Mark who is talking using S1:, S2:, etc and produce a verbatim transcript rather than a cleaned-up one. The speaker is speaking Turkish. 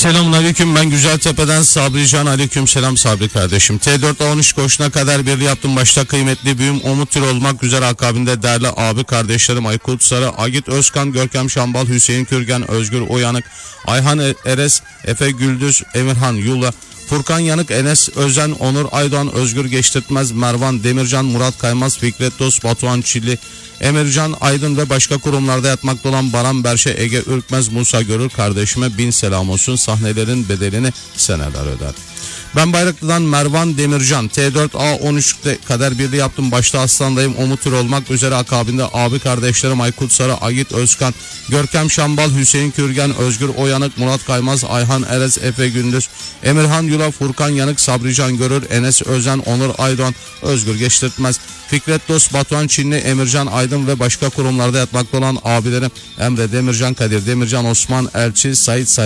S1: Selamünaleyküm, ben Güzeltepe'den Sabrican. Aleyküm selam Sabri kardeşim. T dört A on üç koşuna kadar birliği yaptım. Başta kıymetli büyüğüm Umut Tür olmak üzere akabinde değerli abi kardeşlerim Aykut Sarı, Agit Özkan, Görkem Şambal, Hüseyin Kürgen, Özgür Uyanık, Ayhan Eres, Efe Güldüz, Emirhan Yula, Furkan Yanık, Enes Özen, Onur Aydoğan, Özgür Geçtirtmez, Mervan Demircan, Murat Kaymaz, Fikret Dost, Batuhan Çilli, Emircan Aydın ve başka kurumlarda yatmakta olan Baran Berşe, Ege Ürkmez, Musa Görür kardeşime bin selam olsun. Sahnelerin bedelini seneler öder. Ben Bayraklı'dan Mervan Demircan. T dört A on üçte kadar birliği yaptım. Başta Aslan'dayım. Umut Tür olmak üzere akabinde abi kardeşlerim Aykut Sarı, Agit Özkan, Görkem Şambal, Hüseyin Kürgen, Özgür Oyanık, Murat Kaymaz, Ayhan Erez, Efe Gündüz, Emirhan Yula, Furkan Yanık, Sabrican Görür, Enes Özen, Onur Aydoğan, Özgür Geçtirtmez, Fikret Dost, Batuhan Çinli, Emircan Aydın ve başka kurumlarda yatmakta olan abilerim Emre Demircan, Kadir Demircan, Osman Elçi, Sait Say